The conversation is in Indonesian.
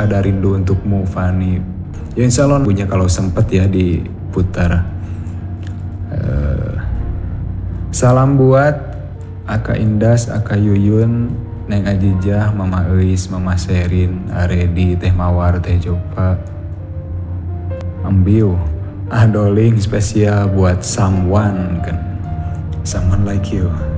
ada rindu untukmu Fani. Ya insya Allah punya kalau sempet ya diputar. Salam buat Aka Indas, Aka Yuyun, Neng Ajijah, Mama Eis, Mama Sherin, Aredi, Teh Mawar, Teh Jopa, Ambiu, Doling spesial buat someone kan, someone like you.